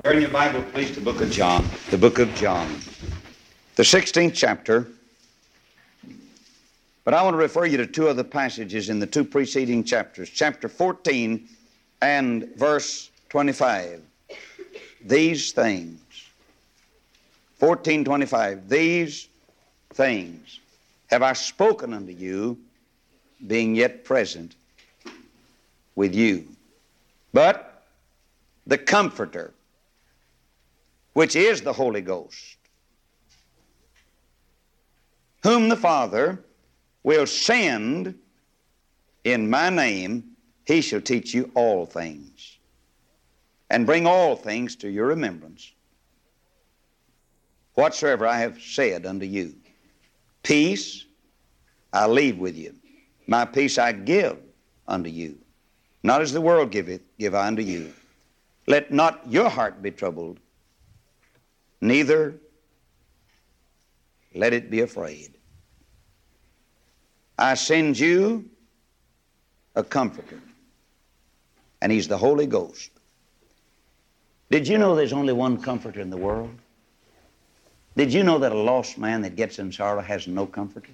Turn your Bible, please, to the book of John. The book of John. The 16th chapter. But I want to refer you to two other passages in the two preceding chapters. Chapter 14 and verse 25. These things. 14:25. These things have I spoken unto you, being yet present with you. But the Comforter, which is the Holy Ghost, whom the Father will send in my name, he shall teach you all things, and bring all things to your remembrance, whatsoever I have said unto you. Peace I leave with you. My peace I give unto you. Not as the world giveth, give I unto you. Let not your heart be troubled, neither let it be afraid. I send you a Comforter, and he's the Holy Ghost. Did you know there's only one Comforter in the world? Did you know that a lost man that gets in sorrow has no comforter?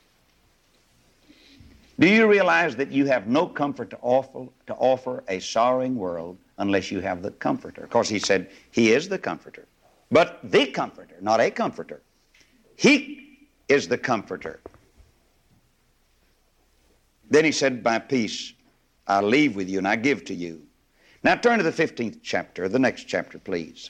Do you realize that you have no comfort to offer a sorrowing world unless you have the Comforter? Of course, he said he is the Comforter. But the Comforter, not a comforter. He is the Comforter. Then he said, my peace I leave with you and I give to you. Now turn to the 15th chapter, the next chapter, please.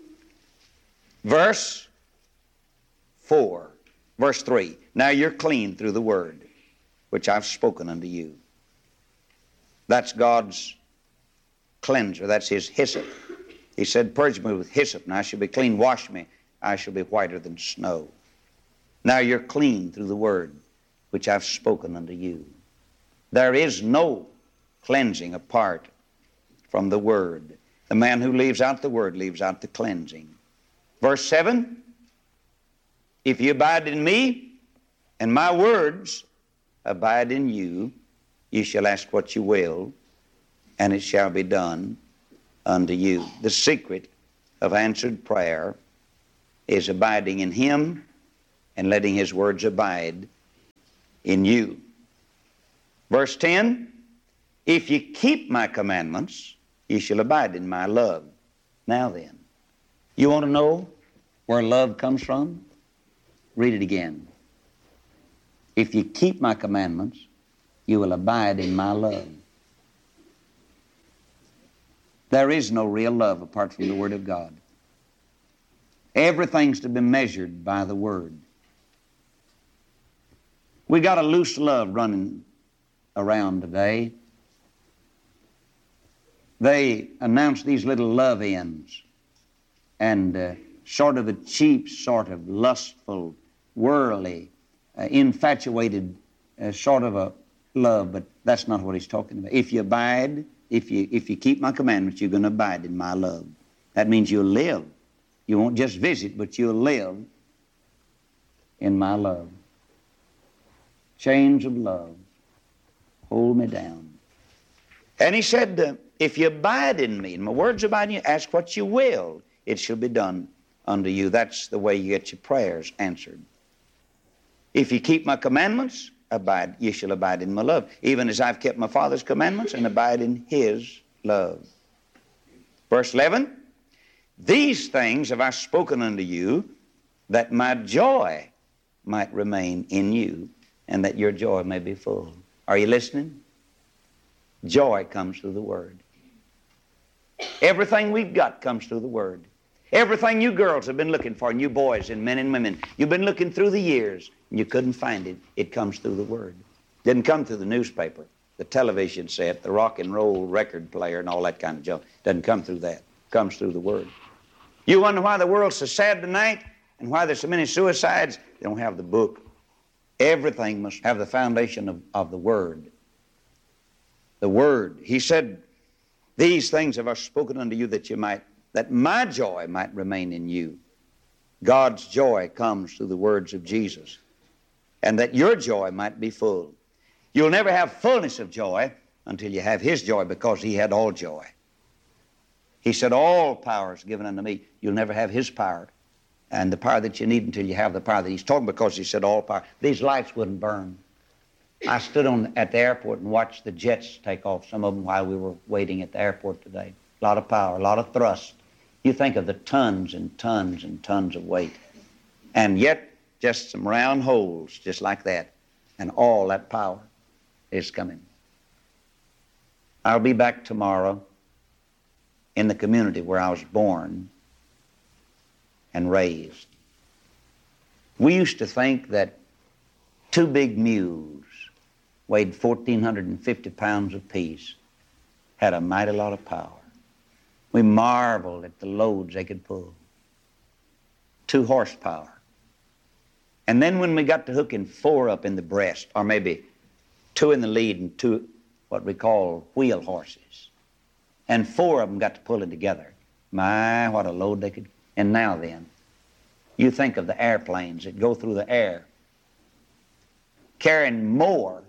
Verse 4, verse 3. Now you're clean through the word which I've spoken unto you. That's God's cleanser. That's his hyssop. He said, purge me with hyssop, and I shall be clean. Wash me, I shall be whiter than snow. Now you're clean through the word which I've spoken unto you. There is no cleansing apart from the word. The man who leaves out the word leaves out the cleansing. Verse 7, if you abide in me, and my words abide in you, you shall ask what you will, and it shall be done unto you. The secret of answered prayer is abiding in him and letting his words abide in you. Verse 10, if you keep my commandments, you shall abide in my love. Now then, you want to know where love comes from? Read it again. If you keep my commandments, you will abide in my love. There is no real love apart from the Word of God. Everything's to be measured by the Word. We got a loose love running around today. They announce these little love-ins and sort of a cheap, sort of lustful, worldly, infatuated sort of a love, but that's not what he's talking about. If you abide, if you keep my commandments, you're going to abide in my love. That means you'll live. You won't just visit, but you'll live in my love. Chains of love hold me down. And he said, if you abide in me, and my words abide in you, ask what you will, it shall be done unto you. That's the way you get your prayers answered. If you keep my commandments, abide, you shall abide in my love, even as I've kept my Father's commandments and abide in his love. Verse 11, these things have I spoken unto you, that my joy might remain in you, and that your joy may be full. Are you listening? Joy comes through the Word. Everything we've got comes through the Word. Everything you girls have been looking for, and you boys and men and women, you've been looking through the years, and you couldn't find it. It comes through the Word. Didn't come through the newspaper, the television set, the rock and roll record player, and all that kind of junk. Doesn't come through that. It comes through the Word. You wonder why the world's so sad tonight, and why there's so many suicides? They don't have the book. Everything must have the foundation of the Word. The Word. He said, these things have I spoken unto you that my joy might remain in you. God's joy comes through the words of Jesus, and that your joy might be full. You'll never have fullness of joy until you have his joy, because he had all joy. He said, all power is given unto me. You'll never have His power and the power that you need until you have the power that He's talking, because He said all power. These lights wouldn't burn. I stood at the airport and watched the jets take off, some of them while we were waiting at the airport today. A lot of power, a lot of thrust. You think of the tons and tons and tons of weight. And yet, just some round holes, just like that. And all that power is coming. I'll be back tomorrow in the community where I was born and raised. We used to think that 2 big mules weighed 1,450 pounds apiece, had a mighty lot of power. We marveled at the loads they could pull. 2 horsepower. And then when we got to hooking 4 up in the breast, or maybe 2 in the lead and 2 what we call wheel horses, and 4 of them got to pulling together, my, what a load they could. And now then, you think of the airplanes that go through the air, carrying more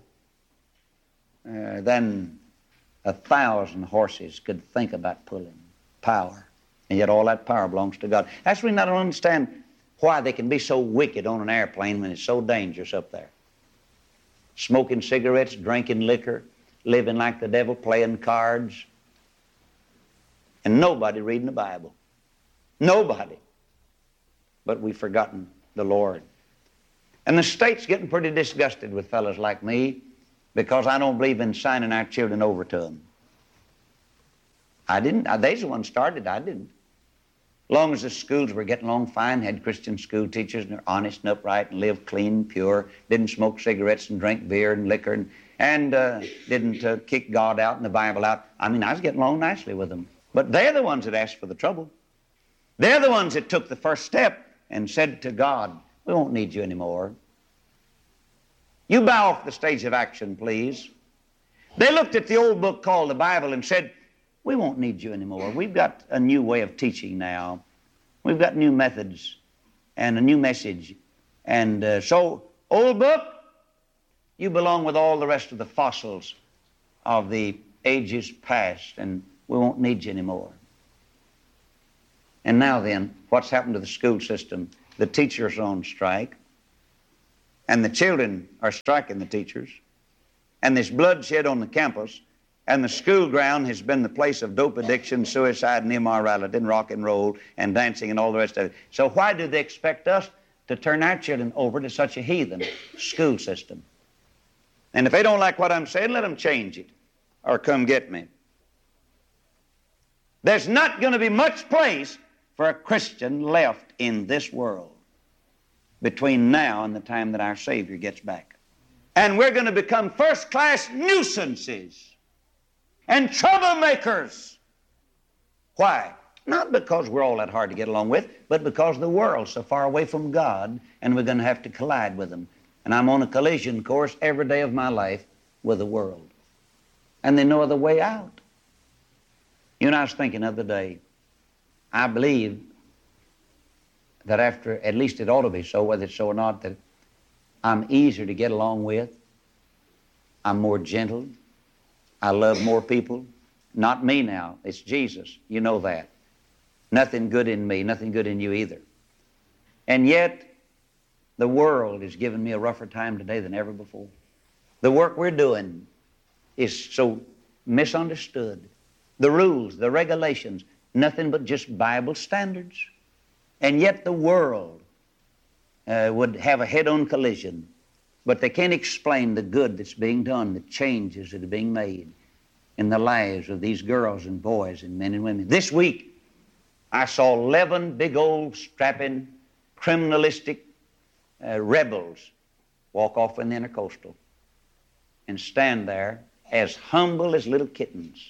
than 1,000 horses could think about pulling. Power. And yet all that power belongs to God. That's the reason I don't understand why they can be so wicked on an airplane when it's so dangerous up there. Smoking cigarettes, drinking liquor, living like the devil, playing cards, and nobody reading the Bible. Nobody. But we've forgotten the Lord. And the state's getting pretty disgusted with fellows like me because I don't believe in signing our children over to them. I didn't. They's the one started. I didn't. As long as the schools were getting along fine, had Christian school teachers, and they're honest and upright and lived clean and pure, didn't smoke cigarettes and drink beer and liquor, and didn't kick God out and the Bible out. I mean, I was getting along nicely with them. But they're the ones that asked for the trouble. They're the ones that took the first step and said to God, we won't need you anymore. You bow off the stage of action, please. They looked at the old book called the Bible and said, we won't need you anymore. We've got a new way of teaching now. We've got new methods and a new message. And so, old book, you belong with all the rest of the fossils of the ages past, and we won't need you anymore. And now then, what's happened to the school system? The teachers are on strike, and the children are striking the teachers, and there's bloodshed on the campus, and the school ground has been the place of dope addiction, suicide, and immorality, and rock and roll, and dancing, and all the rest of it. So why do they expect us to turn our children over to such a heathen school system? And if they don't like what I'm saying, let them change it, or come get me. There's not going to be much place for a Christian left in this world between now and the time that our Savior gets back. And we're going to become first-class nuisances and troublemakers. Why? Not because we're all that hard to get along with, but because the world's so far away from God, and we're going to have to collide with them. And I'm on a collision course every day of my life with the world. And there's no other way out. You know, I was thinking the other day, I believe that after, at least it ought to be so, whether it's so or not, that I'm easier to get along with. I'm more gentle. I love more people. Not me now. It's Jesus. You know that. Nothing good in me, nothing good in you either. And yet, the world is giving me a rougher time today than ever before. The work we're doing is so misunderstood. The rules, the regulations, nothing but just Bible standards. And yet the world would have a head-on collision, but they can't explain the good that's being done, the changes that are being made in the lives of these girls and boys and men and women. This week, I saw 11 big old strapping, criminalistic rebels walk off in the intercoastal and stand there as humble as little kittens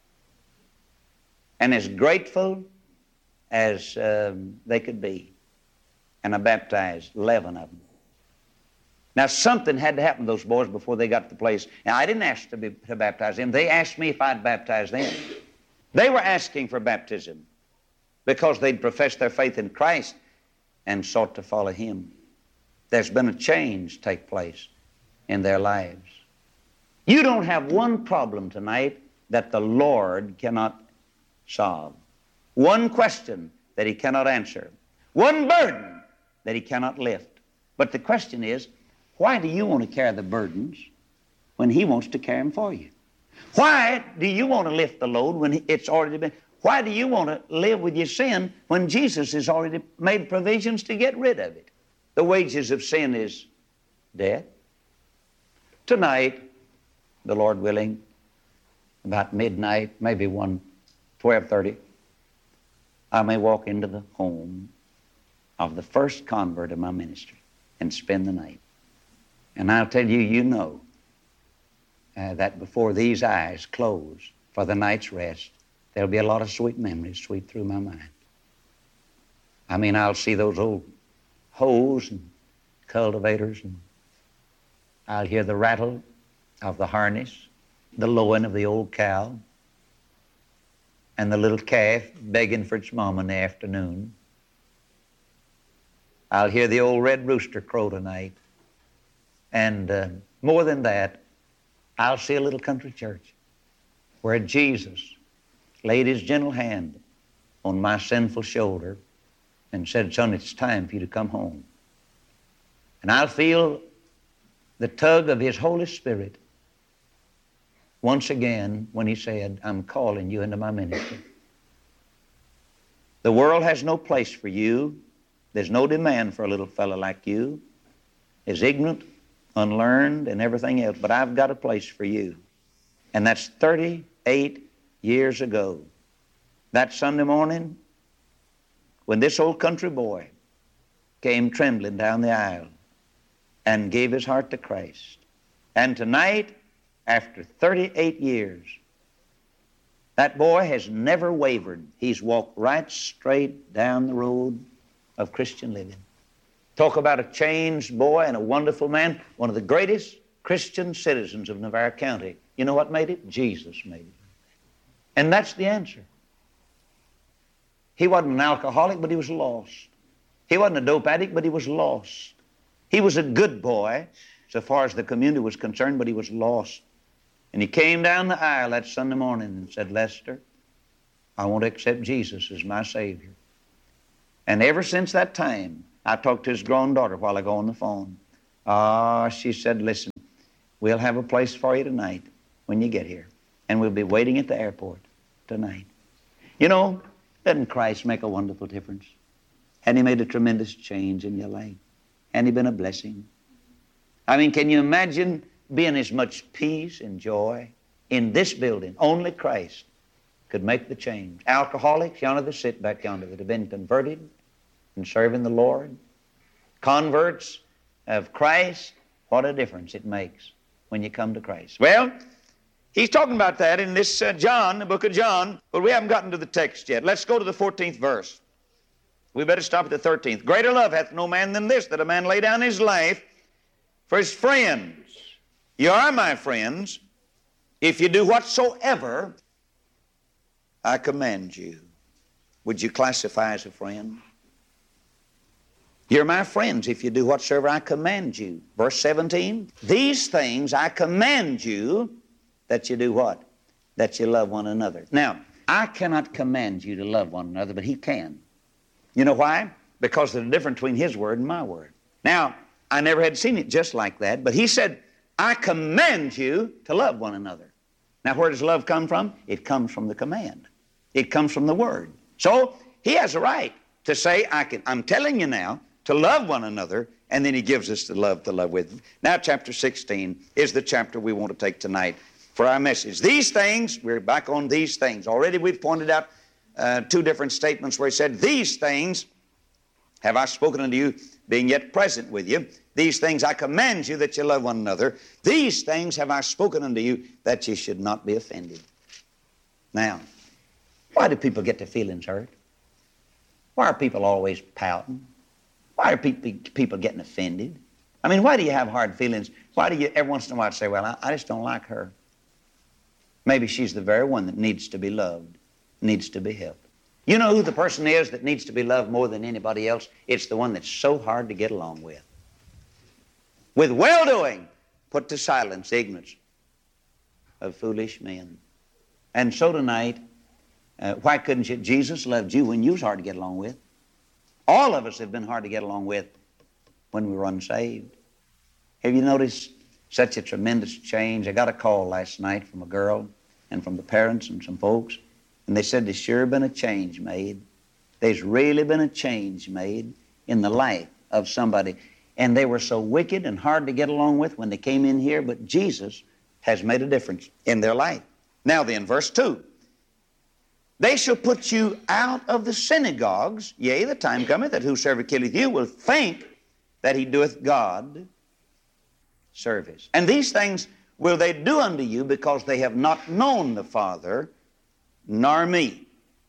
and as grateful as they could be. And I baptized 11 of them. Now, something had to happen to those boys before they got to the place. Now, I didn't ask to baptize them. They asked me if I'd baptize them. They were asking for baptism because they'd professed their faith in Christ and sought to follow Him. There's been a change take place in their lives. You don't have one problem tonight that the Lord cannot solve. one question that he cannot answer, one burden that he cannot lift. But the question is, why do you want to carry the burdens when he wants to carry them for you? Why do you want to lift the load when it's already been? Why do you want to live with your sin when Jesus has already made provisions to get rid of it? The wages of sin is death. Tonight, the Lord willing, about midnight, maybe 12:30, I may walk into the home of the first convert of my ministry and spend the night. And I'll tell you, you know, that before these eyes close for the night's rest, there'll be a lot of sweet memories sweep through my mind. I mean, I'll see those old hoes and cultivators, and I'll hear the rattle of the harness, the lowing of the old cow, and the little calf begging for its mama in the afternoon. I'll hear the old red rooster crow tonight. And more than that, I'll see a little country church where Jesus laid his gentle hand on my sinful shoulder and said, son, it's time for you to come home. And I'll feel the tug of his Holy Spirit once again when he said, I'm calling you into my ministry. The world has no place for you. There's no demand for a little fellow like you. Is ignorant, unlearned, and everything else, but I've got a place for you. And that's 38 years ago. That Sunday morning, when this old country boy came trembling down the aisle and gave his heart to Christ. And tonight, after 38 years, that boy has never wavered. He's walked right straight down the road of Christian living. Talk about a changed boy and a wonderful man, one of the greatest Christian citizens of Navarre County. You know what made it? Jesus made it. And that's the answer. He wasn't an alcoholic, but he was lost. He wasn't a dope addict, but he was lost. He was a good boy, so far as the community was concerned, but he was lost. And he came down the aisle that Sunday morning and said, Lester, I want to accept Jesus as my Savior. And ever since that time, I talked to his grown daughter while ago on the phone. She said, listen, we'll have a place for you tonight when you get here. And we'll be waiting at the airport tonight. You know, doesn't Christ make a wonderful difference? And he made a tremendous change in your life. And he been a blessing. I mean, can you imagine being as much peace and joy in this building? Only Christ could make the change. Alcoholics, yonder that sit back yonder that have been converted and serving the Lord. Converts of Christ, what a difference it makes when you come to Christ. Well, he's talking about that in this John, the book of John, but we haven't gotten to the text yet. Let's go to the 14th verse. We better stop at the 13th. Greater love hath no man than this, that a man lay down his life for his friends. You are my friends if you do whatsoever I command you. Would you classify as a friend? You're my friends if you do whatsoever I command you. Verse 17, these things I command you that you do what? That you love one another. Now, I cannot command you to love one another, but he can. You know why? Because there's a difference between his word and my word. Now, I never had seen it just like that, but he said, I command you to love one another. Now, where does love come from? It comes from the command. It comes from the word. So, he has a right to say, I'm telling you now to love one another, and then he gives us the love to love with. Now, chapter 16 is the chapter we want to take tonight for our message. These things, we're back on these things. Already we've pointed out two different statements where he said, these things have I spoken unto you, being yet present with you. These things I command you that you love one another. These things have I spoken unto you that you should not be offended. Now, why do people get their feelings hurt? Why are people always pouting? Why are people getting offended? I mean, why do you have hard feelings? Why do you every once in a while say, well, I just don't like her? Maybe she's the very one that needs to be loved, needs to be helped. You know who the person is that needs to be loved more than anybody else? It's the one that's so hard to get along with. With well-doing, put to silence ignorance of foolish men. And so tonight, Why couldn't you? Jesus loved you when you was hard to get along with. All of us have been hard to get along with when we were unsaved. Have you noticed such a tremendous change? I got a call last night from a girl and from the parents and some folks, and they said there's sure been a change made. There's really been a change made in the life of somebody. And they were so wicked and hard to get along with when they came in here, but Jesus has made a difference in their life. Now then, verse 2. They shall put you out of the synagogues. Yea, the time cometh that whosoever killeth you will think that he doeth God service. And these things will they do unto you because they have not known the Father nor me.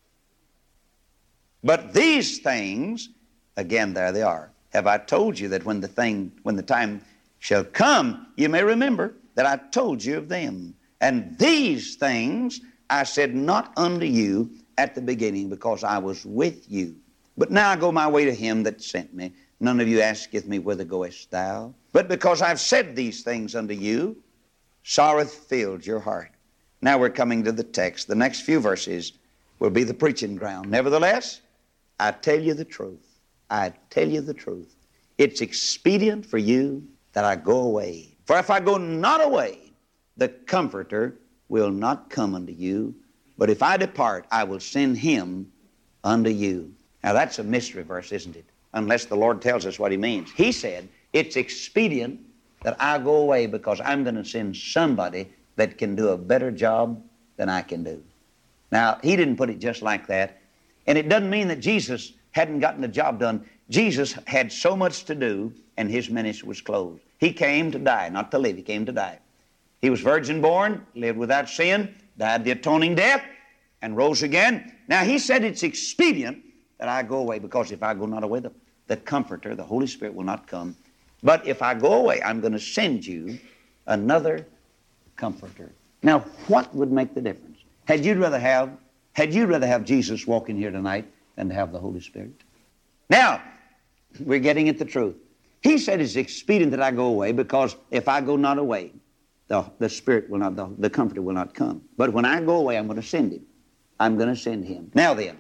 But these things, again, there they are. Have I told you that when the time shall come, you may remember that I told you of them. And these things I said not unto you at the beginning, because I was with you. But now I go my way to him that sent me. None of you asketh me, whither goest thou? But because I've said these things unto you, sorrow hath filled your heart. Now we're coming to the text. The next few verses will be the preaching ground. Nevertheless, I tell you the truth. I tell you the truth. It's expedient for you that I go away. For if I go not away, the Comforter will not come unto you. But if I depart, I will send him unto you. Now that's a mystery verse, isn't it? Unless the Lord tells us what he means. He said, it's expedient that I go away because I'm going to send somebody that can do a better job than I can do. Now, he didn't put it just like that. And it doesn't mean that Jesus hadn't gotten the job done. Jesus had so much to do, and his ministry was closed. He came to die, not to live. He came to die. He was virgin born, lived without sin, died the atoning death, and rose again. Now, he said it's expedient that I go away, because if I go not away, the Comforter, the Holy Spirit, will not come. But if I go away, I'm going to send you another Comforter. Now, what would make the difference? Had you rather have Jesus walking here tonight than to have the Holy Spirit? Now, we're getting at the truth. He said it's expedient that I go away, because if I go not away, the Spirit will not, the Comforter will not come. But when I go away, I'm going to send him. I'm going to send him. Now then,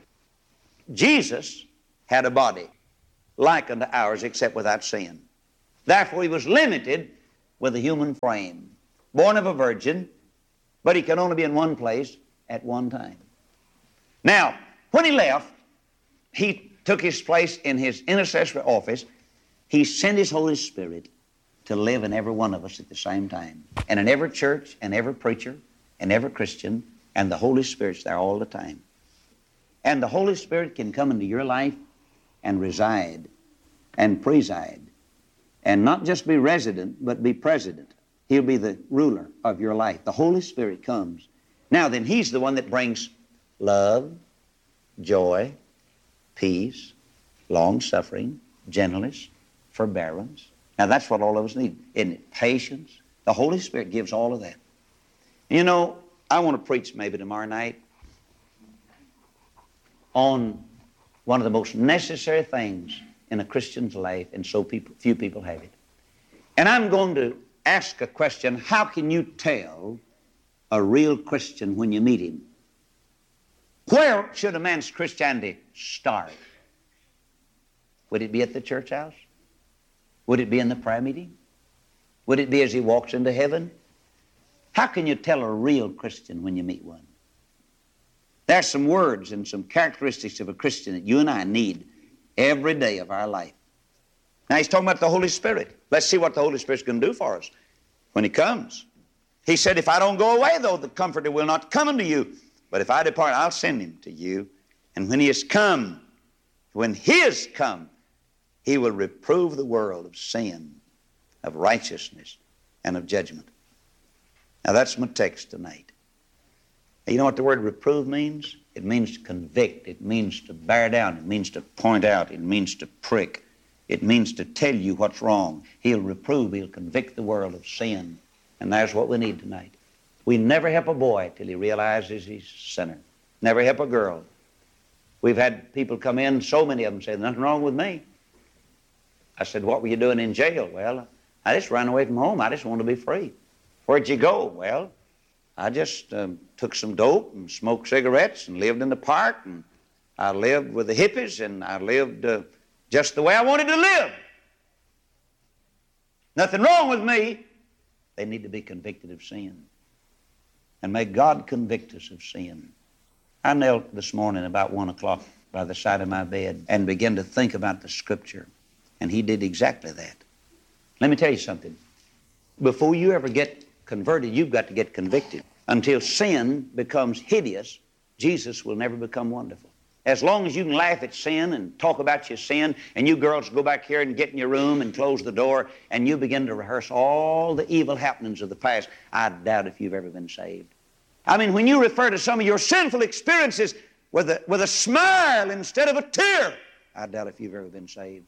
Jesus had a body like unto ours, except without sin. Therefore, he was limited with a human frame, born of a virgin, but he could only be in one place at one time. Now, when he left, he took his place in his intercessory office. He sent his Holy Spirit to live in every one of us at the same time, and in every church and every preacher and every Christian, and the Holy Spirit's there all the time. And the Holy Spirit can come into your life and reside and preside, and not just be resident, but be president. He'll be the ruler of your life. The Holy Spirit comes. Now then, he's the one that brings love, joy, peace, long-suffering, gentleness, forbearance. Now that's what all of us need, isn't it? Patience. The Holy Spirit gives all of that. You know, I want to preach maybe tomorrow night on one of the most necessary things in a Christian's life, and so few people have it. And I'm going to ask a question: how can you tell a real Christian when you meet him? Where should a man's Christianity start? Would it be at the church house? Would it be in the prayer meeting? Would it be as he walks into heaven? How can you tell a real Christian when you meet one? There's some words and some characteristics of a Christian that you and I need every day of our life. Now he's talking about the Holy Spirit. Let's see what the Holy Spirit's going to do for us when he comes. He said, if I don't go away, though, the Comforter will not come unto you. But if I depart, I'll send him to you. And when he is come, he will reprove the world of sin, of righteousness, and of judgment. Now that's my text tonight. You know what the word reprove means? It means to convict. It means to bear down. It means to point out. It means to prick. It means to tell you what's wrong. He'll reprove. He'll convict the world of sin. And that's what we need tonight. We never help a boy till he realizes he's a sinner. Never help a girl. We've had people come in, so many of them say, there's nothing wrong with me. I said, what were you doing in jail? Well, I just ran away from home. I just wanted to be free. Where'd you go? Well, I just took some dope and smoked cigarettes and lived in the park, and I lived with the hippies, and I lived just the way I wanted to live. Nothing wrong with me. They need to be convicted of sin. And may God convict us of sin. I knelt this morning about 1 o'clock by the side of my bed and began to think about the Scripture. And He did exactly that. Let me tell you something. Before you ever get converted, you've got to get convicted. Until sin becomes hideous, Jesus will never become wonderful. As long as you can laugh at sin and talk about your sin, and you girls go back here and get in your room and close the door, and you begin to rehearse all the evil happenings of the past, I doubt if you've ever been saved. I mean, when you refer to some of your sinful experiences with a smile instead of a tear, I doubt if you've ever been saved.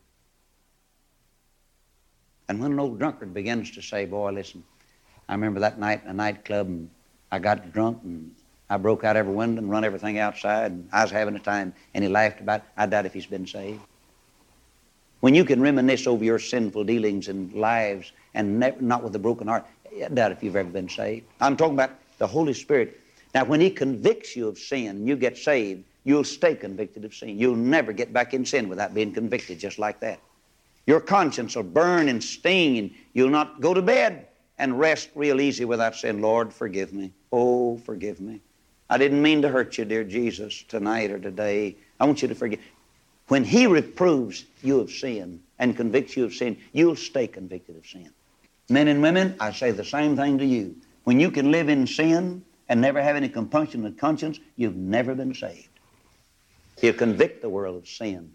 And when an old drunkard begins to say, boy, listen, I remember that night in a nightclub, and I got drunk, and I broke out every window and run everything outside, and I was having a time, and he laughed about it, I doubt if he's been saved. When you can reminisce over your sinful dealings and lives, and not with a broken heart, I doubt if you've ever been saved. I'm talking about the Holy Spirit. Now, when He convicts you of sin and you get saved, you'll stay convicted of sin. You'll never get back in sin without being convicted just like that. Your conscience will burn and sting, and you'll not go to bed and rest real easy without saying, Lord, forgive me. Oh, forgive me. I didn't mean to hurt you, dear Jesus, tonight or today. I want you to forgive. When He reproves you of sin and convicts you of sin, you'll stay convicted of sin. Men and women, I say the same thing to you. When you can live in sin and never have any compunction of conscience, you've never been saved. He'll convict the world of sin.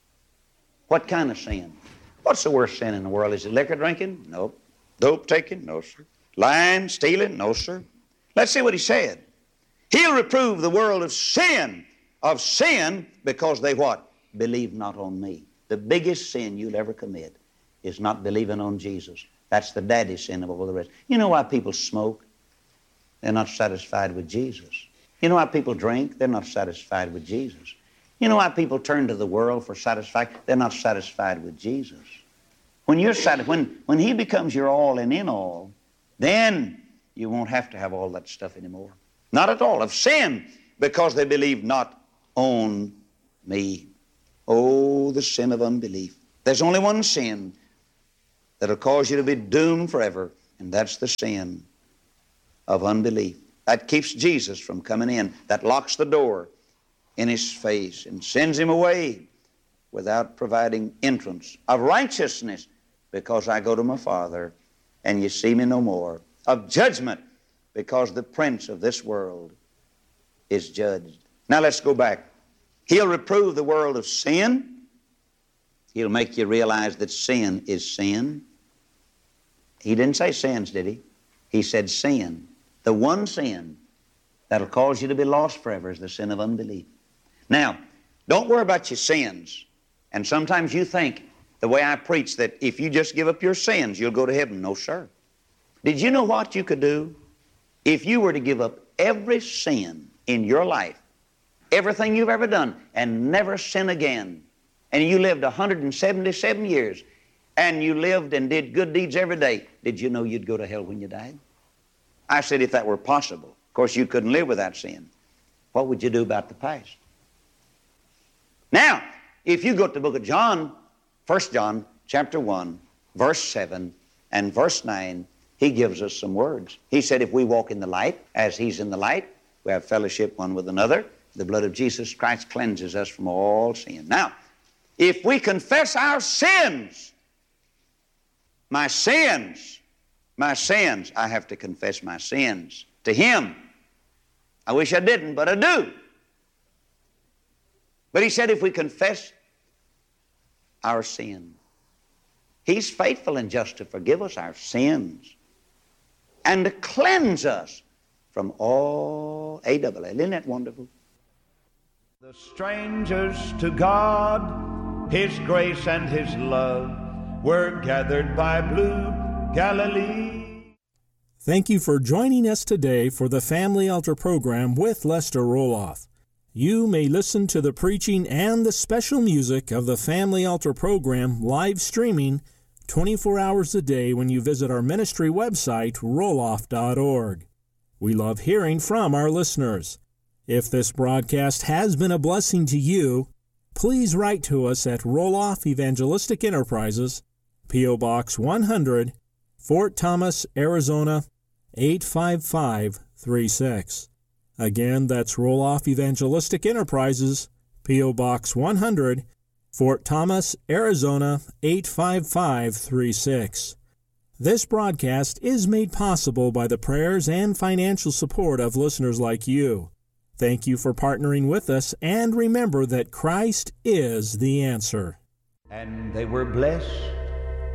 What kind of sin? What's the worst sin in the world? Is it liquor drinking? Nope. Dope taking? No, sir. Lying, stealing? No, sir. Let's see what He said. He'll reprove the world of sin because they what? Believe not on me. The biggest sin you'll ever commit is not believing on Jesus. That's the daddy sin of all the rest. You know why people smoke? They're not satisfied with Jesus. You know why people drink? They're not satisfied with Jesus. You know why people turn to the world for satisfaction? They're not satisfied with Jesus. When you're when He becomes your all and in all, then you won't have to have all that stuff anymore. Not at all. Of sin, because they believe not on me. Oh, the sin of unbelief. There's only one sin that'll cause you to be doomed forever, and that's the sin of unbelief. That keeps Jesus from coming in. That locks the door in His face and sends Him away without providing entrance. Of righteousness, because I go to my Father and you see me no more. Of judgment, because the prince of this world is judged. Now let's go back. He'll reprove the world of sin. He'll make you realize that sin is sin. He didn't say sins, did He? He said sin. The one sin that'll cause you to be lost forever is the sin of unbelief. Now, don't worry about your sins. And sometimes you think, the way I preach, that if you just give up your sins, you'll go to heaven. No, sir. Did you know what you could do? If you were to give up every sin in your life, everything you've ever done, and never sin again, and you lived 177 years, and you lived and did good deeds every day, did you know you'd go to hell when you died? I said if that were possible. Of course, you couldn't live without sin. What would you do about the past? Now, if you go to the book of John, 1 John chapter 1, verse 7 and verse 9, he gives us some words. He said, if we walk in the light, as He's in the light, we have fellowship one with another. The blood of Jesus Christ cleanses us from all sin. Now, if we confess our sins, my sins, I have to confess my sins to Him. I wish I didn't, but I do. But He said if we confess our sin, He's faithful and just to forgive us our sins and to cleanse us from all A-double-L. Isn't that wonderful? The strangers to God, His grace and His love were gathered by blue Galilee. Thank you for joining us today for the Family Altar program with Lester Roloff. You may listen to the preaching and the special music of the Family Altar program live streaming 24 hours a day when you visit our ministry website, roloff.org. We love hearing from our listeners. If this broadcast has been a blessing to you, please write to us at Roloff Evangelistic Enterprises, P.O. Box 100, Fort Thomas, Arizona, 85536. Again, that's Roloff Evangelistic Enterprises, P.O. Box 100, Fort Thomas, Arizona, 85536. This broadcast is made possible by the prayers and financial support of listeners like you. Thank you for partnering with us, and remember that Christ is the answer. And they were blessed